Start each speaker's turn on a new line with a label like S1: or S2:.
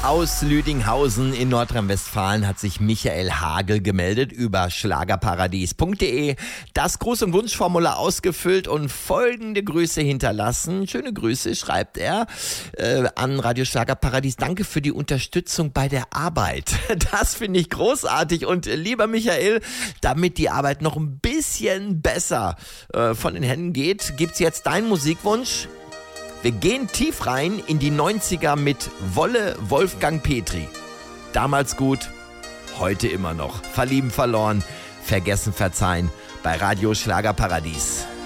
S1: Aus Lüdinghausen in Nordrhein-Westfalen hat sich Michael Hagel gemeldet über schlagerparadies.de, das Gruß- und Wunschformular ausgefüllt und folgende Grüße hinterlassen. Schöne Grüße, schreibt er an Radio Schlagerparadies. Danke für die Unterstützung bei der Arbeit. Das finde ich großartig und lieber Michael, damit die Arbeit noch ein bisschen besser von den Händen geht, gibt's jetzt deinen Musikwunsch. Wir gehen tief rein in die 90er mit Wolle Wolfgang Petri. Damals gut, heute immer noch. Verlieben, verloren, vergessen, verzeihen bei Radio Schlagerparadies.